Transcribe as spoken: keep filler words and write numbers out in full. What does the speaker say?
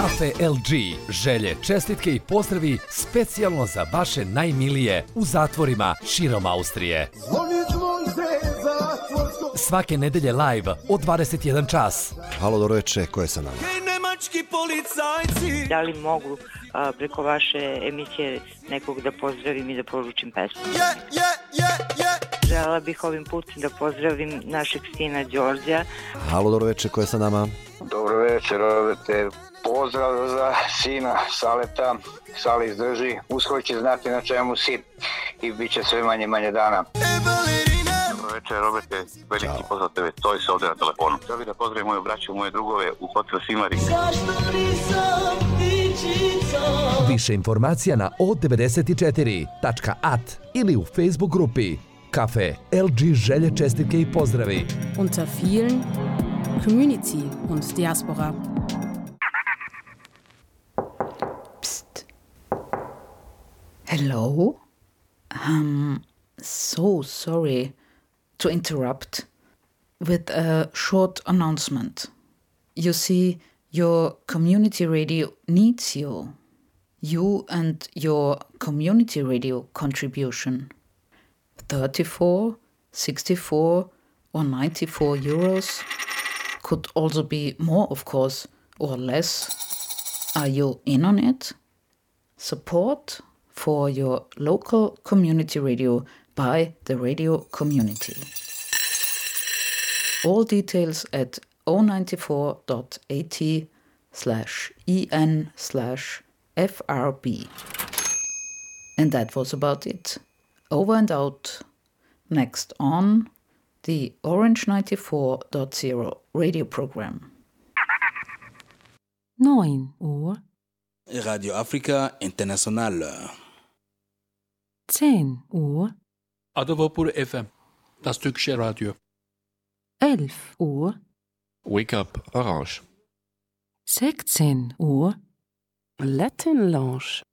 Kafe el ge, želje, čestitke i pozdravi specijalno za vaše najmilije u zatvorima širom Austrije. Svake nedelje live od dvadeset jedan čas. Halo, dobro veče, ko je sa nama? Da li mogu a, preko vaše emisije nekog da pozdravim i da poručim pesmu? Yeah, yeah, yeah, yeah. Želela bih ovim putem da pozdravim našeg sina Đorđa. Halo, dobro veče, ko je sa nama? Dobro večer, Roberte. Pozdrav za sina Saleta. Sale izdrži, uskoro će znati na čemu si i bit će sve manje manje dana. Dobro večer, Roberte. Veliki Ćao. Pozdrav tebe, stoji se ovdje na telefonu. Želim da pozdravim moju braću, moje drugove u hotelu Simari. Više informacija na o devedeset četiri tačka a t ili u Facebook grupi Kafe el ge, želje, čestitke i pozdravi. Unter vielen Community und Diaspora. Psst. Hello? Um, so sorry to interrupt with a short announcement. You see, your community radio needs you. You and your community radio contribution. thirty-four, sixty-four or ninety-four euros. Could also be more, of course, or less. Are you in on it? Support for your local community radio by the radio community. All details at zero nine four dot a t slash en slash frb. And that was about it. Over and out. Next on the Orange ninety-four point zero radio program. nine Uhr. Radio Africa International. zehn Uhr. Adavapur F M, das türkische Radio. elf Uhr. Wake Up Orange. sechzehn Uhr. Latin Lounge.